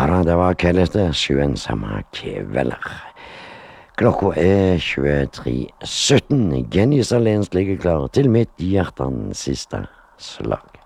Ja da, det var Kjelleste, sjøen samme kveler. Klokka er 23:17. Jenny Salens ligger klar til mitt hjertens siste slag.